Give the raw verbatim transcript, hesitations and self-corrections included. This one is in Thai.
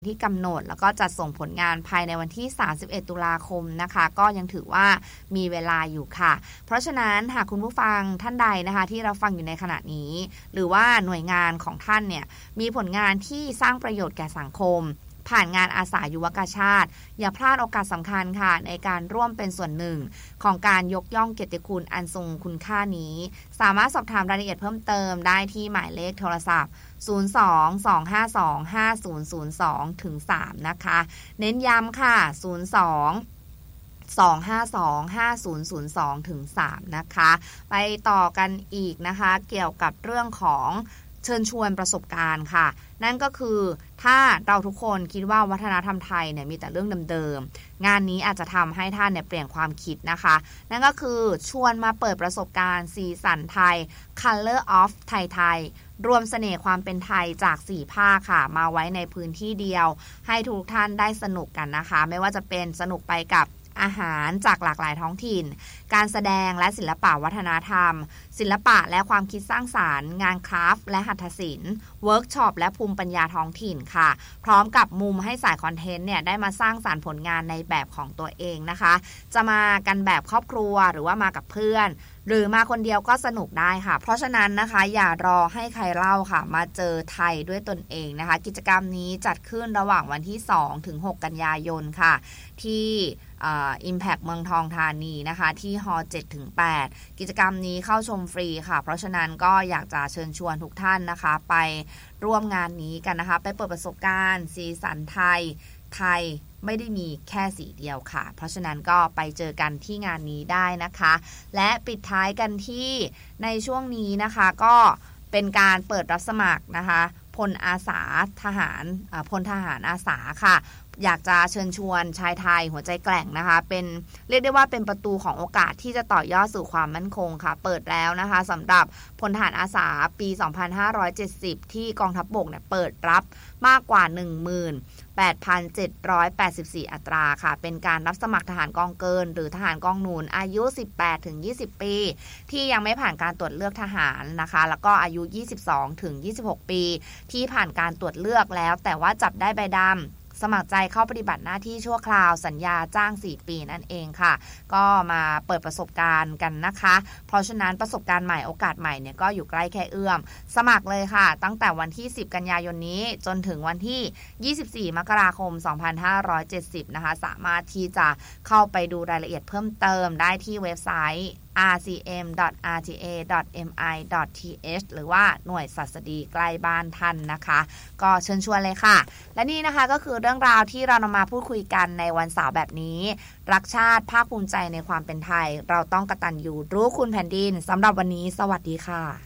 ที่กำหนดแล้วก็จัดส่งผลงานภายในวันที่สามสิบเอ็ดตุลาคมนะคะก็ยังถือว่ามีเวลาอยู่ค่ะเพราะฉะนั้นหากคุณผู้ฟังท่านใดนะคะที่เราฟังอยู่ในขณะนี้หรือว่าหน่วยงานของท่านเนี่ยมีผลงานที่สร้างประโยชน์แก่สังคมผ่านงานอาสายุวกาชาติอย่าพลาดโอกาสสำคัญค่ะในการร่วมเป็นส่วนหนึ่งของการยกย่องเกียรติคุณอันทรงคุณค่านี้สามารถสอบถามรายละเอียดเพิ่มเติมได้ที่หมายเลขโทรศัพท์ศูนย์ สอง สอง ห้า สอง ห้า ศูนย์ ศูนย์ สอง ถึง สามนะคะเน้นย้ำค่ะศูนย์ สอง สอง ห้า สอง ห้า ศูนย์ ศูนย์ สอง ถึง สามนะคะไปต่อกันอีกนะคะเกี่ยวกับเรื่องของเชิญชวนประสบการณ์ค่ะนั่นก็คือถ้าเราทุกคนคิดว่าวัฒนธรรมไทยเนี่ยมีแต่เรื่องเดิมๆงานนี้อาจจะทำให้ท่านเนี่ยเปลี่ยนความคิดนะคะนั่นก็คือชวนมาเปิดประสบการณ์สีสันไทย Color of ไทยไทยรวมเสน่ห์ความเป็นไทยจากสี่ภาคค่ะมาไว้ในพื้นที่เดียวให้ทุกท่านได้สนุกกันนะคะไม่ว่าจะเป็นสนุกไปกับอาหารจากหลากหลายท้องถิ่นการแสดงและศิลปะวัฒนธรรมศิลปะและความคิดสร้างสรรค์งานคราฟต์และหัตถศิลป์เวิร์กช็อปและภูมิปัญญาท้องถิ่นค่ะพร้อมกับมุมให้สายคอนเทนต์เนี่ยได้มาสร้างสรรค์ผลงานในแบบของตัวเองนะคะจะมากันแบบครอบครัวหรือว่ามากับเพื่อนหรือมาคนเดียวก็สนุกได้ค่ะเพราะฉะนั้นนะคะอย่ารอให้ใครเล่าค่ะมาเจอไทยด้วยตนเองนะคะกิจกรรมนี้จัดขึ้นระหว่างวันที่สองถึงหกกันยายนค่ะที่อ่า Impact เมืองทองธานีนะคะที่ฮอ เจ็ดถึงแปด กิจกรรมนี้เข้าชมฟรีค่ะเพราะฉะนั้นก็อยากจะเชิญชวนทุกท่านนะคะไปร่วมงานนี้กันนะคะไปเปิดประสบการณ์สีสันไทยไทยไม่ได้มีแค่สีเดียวค่ะเพราะฉะนั้นก็ไปเจอกันที่งานนี้ได้นะคะและปิดท้ายกันที่ในช่วงนี้นะคะก็เป็นการเปิดรับสมัครนะคะพลอาสาทหารพลทหารอาสาค่ะอยากจะเชิญชวนชายไทยหัวใจแกร่งนะคะเป็นเรียกได้ว่าเป็นประตูของโอกาสที่จะต่อยอดสู่ความมั่นคงค่ะเปิดแล้วนะคะสำหรับพลทหารอาสาปีสองพันห้าร้อยเจ็ดสิบที่กองทัพบกเนี่ยเปิดรับมากกว่า หนึ่งหมื่นแปดพันเจ็ดร้อยแปดสิบสี่ อัตราค่ะเป็นการรับสมัครทหารกองเกินหรือทหารกองหนุนอายุ สิบแปดถึงยี่สิบ ปีที่ยังไม่ผ่านการตรวจเลือกทหารนะคะแล้วก็อายุ ยี่สิบสองถึงยี่สิบหก ปีที่ผ่านการตรวจเลือกแล้วแต่ว่าจับได้ใบดำสมัครใจเข้าปฏิบัติหน้าที่ชั่วคราวสัญญาจ้างสี่ปีนั่นเองค่ะก็มาเปิดประสบการณ์กันนะคะเพราะฉะนั้นประสบการณ์ใหม่โอกาสใหม่เนี่ยก็อยู่ใกล้แค่เอื้อมสมัครเลยค่ะตั้งแต่วันที่สิบกันยายนนี้จนถึงวันที่ยี่สิบสี่มกราคมสองพันห้าร้อยเจ็ดสิบนะคะสามารถที่จะเข้าไปดูรายละเอียดเพิ่มเติมได้ที่เว็บไซต์ อาร์ ซี เอ็ม ดอท อาร์ ที เอ ดอท เอ็ม ไอ ดอท ที เอช หรือว่าหน่วยศัสดีใกล้บ้านท่านนะคะก็เชิญชวนเลยค่ะและนี่นะคะก็คือเรื่องราวที่เรานำมาพูดคุยกันในวันเสาร์แบบนี้รักชาติภาคภูมิใจในความเป็นไทยเราต้องกตัญญูรู้คุณแผ่นดินสำหรับวันนี้สวัสดีค่ะ